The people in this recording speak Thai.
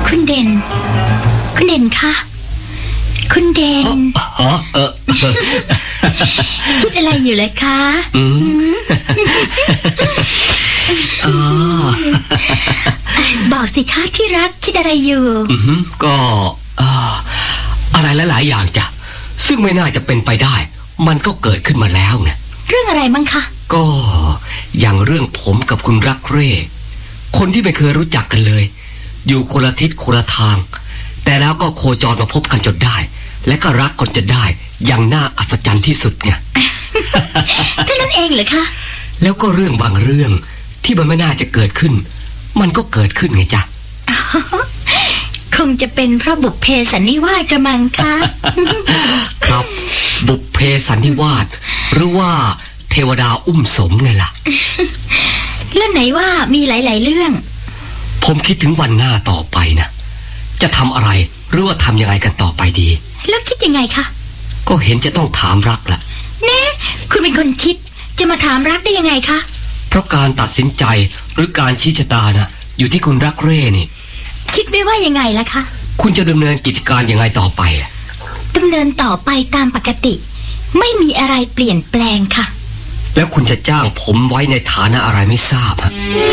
คุณเด่นคะคุณเด่นคิดอะไรอยู่เลยคะบอกสิคะที่รักคิดอะไรอยู่ก็อะไรหลายๆอย่างจ้ะซึ่งไม่น่าจะเป็นไปได้มันก็เกิดขึ้นมาแล้วเนี่ยเรื่องอะไรมั้งคะก็อย่างเรื่องผมกับคุณรักเร่คนที่ไม่เคยรู้จักกันเลยอยู่คนละทิศคนละทางแต่แล้วก็โคจรมาพบกันจนได้และก็รักกันจนได้อย่างน่าอัศจรรย์ที่สุดเนี่ยแค่นั้นเองเหรอคะแล้วก็เรื่องบางเรื่องที่มันไม่น่าจะเกิดขึ้นมันก็เกิดขึ้นไงจ๊ะคงจะเป็นเพราะบุพเพสันนิวาสกระมังคะครับบุพเพสันนิวาสหรือว่าเทวดาอุ้มสมไงล่ะแล้วไหนว่ามีหลายๆเรื่องผมคิดถึงวันหน้าต่อไปนะจะทำอะไรหรือว่าทำยังไงกันต่อไปดีแล้วคิดยังไงคะก็เห็นจะต้องถามรักละแน่คุณเป็นคนคิดจะมาถามรักได้ยังไงคะเพราะการตัดสินใจหรือการชี้ชะตานะอยู่ที่คุณรักเร่นี่คิดไม่ว่ายังไงล่ะคะคุณจะดำเนินกิจการยังไงต่อไปดำเนินต่อไปตามปกติไม่มีอะไรเปลี่ยนแปลงค่ะแล้วคุณจะจ้างผมไว้ในฐานะอะไรไม่ทราบฮะ